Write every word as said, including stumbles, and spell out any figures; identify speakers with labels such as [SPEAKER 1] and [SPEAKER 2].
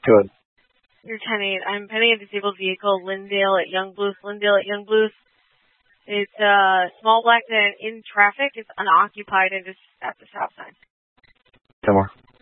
[SPEAKER 1] Good.
[SPEAKER 2] You're ten eight. I'm pending a disabled vehicle, Lindale at Young Blues. Lindale at Young Blues. It's a uh, small black van in traffic. It's unoccupied and just at the stop sign.
[SPEAKER 1] ten more.